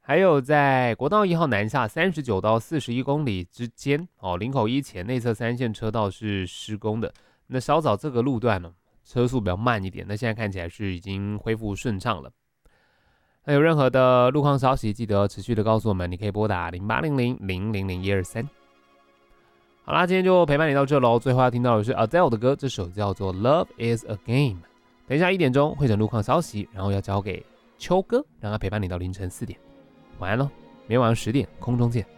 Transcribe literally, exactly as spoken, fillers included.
还有在国道一号南下三十九到四十一公里之间，哦，林口一前内侧三线车道是施工的。那稍早这个路段呢，车速比较慢一点，那现在看起来是已经恢复顺畅了。那有任何的路况消息，记得持续的告诉我们，你可以拨打零八零零零零零一二三。好啦，今天就陪伴你到这喽。最后要听到的是 Adele 的歌，这首叫做《Love Is a Game》。等一下一点钟会诊路况消息，然后要交给秋哥，让他陪伴你到凌晨四点。晚安喽，明天晚上十点空中见。